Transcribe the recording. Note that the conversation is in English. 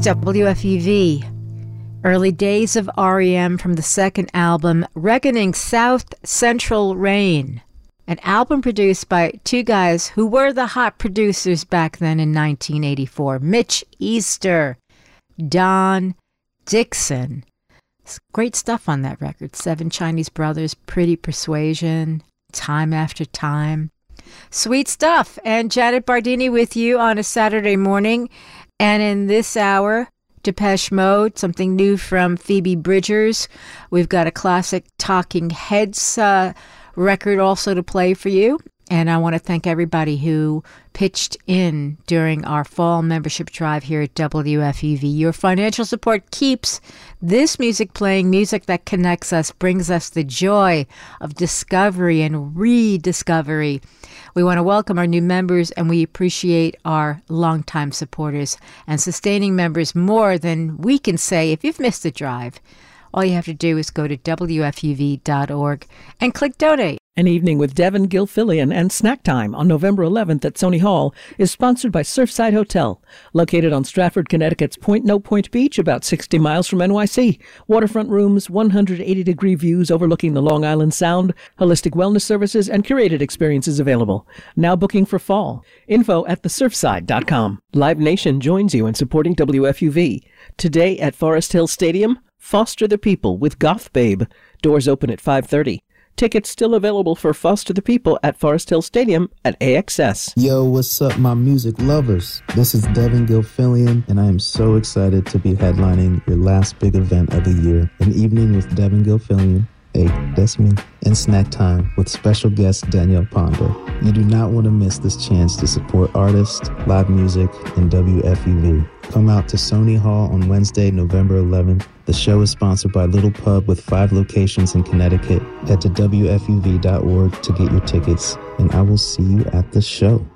WFUV. Early days of REM from the second album, Reckoning South Central Rain. An album produced by two guys who were the hot producers back then in 1984. Mitch Easter, Don Dixon. Great stuff on that record. Seven Chinese Brothers, Pretty Persuasion, Time After Time. Sweet stuff. And Janet Bardini with you on a Saturday morning. And in this hour, Depeche Mode, something new from Phoebe Bridgers. We've got a classic Talking Heads record also to play for you. And I want to thank everybody who pitched in during our fall membership drive here at WFUV. Your financial support keeps this music playing, music that connects us, brings us the joy of discovery and rediscovery. We want to welcome our new members, and we appreciate our longtime supporters and sustaining members more than we can say. If you've missed the drive, all you have to do is go to WFUV.org and click donate. An Evening with Devin Gilfillian and Snack Time on November 11th at Sony Hall is sponsored by Surfside Hotel, located on Stratford, Connecticut's Point No Point Beach, about 60 miles from NYC. Waterfront rooms, 180-degree views overlooking the Long Island Sound, holistic wellness services, and curated experiences available. Now booking for fall. Info at thesurfside.com. Live Nation joins you in supporting WFUV. Today at Forest Hill Stadium, Foster the People with Goth Babe. Doors open at 5:30. Tickets still available for Foster the People at Forest Hill Stadium at AXS. Yo, what's up, my music lovers? This is Devin Gilfillian, and I am so excited to be headlining your last big event of the year, An Evening with Devin Gilfillian. Hey, that's me. And Snack Time with special guest Danielle Ponder. You do not want to miss this chance to support artists, live music, and WFUV. Come out to Sony Hall on Wednesday, November 11th. The show is sponsored by Little Pub with 5 locations in Connecticut. Head to WFUV.org to get your tickets, and I will see you at the show.